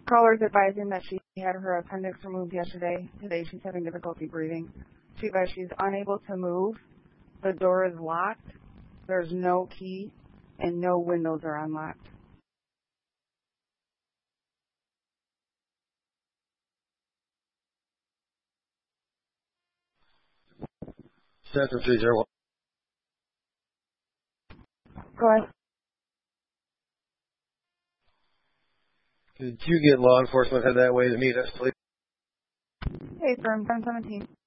Callers advising that she had her appendix removed yesterday. Today she's having difficulty breathing. She advised she's unable to move. The door is locked. There's no key, and no windows are unlocked. Center 301. Go ahead. Could you get law enforcement head that way to meet us, please? Hey, firm 1017.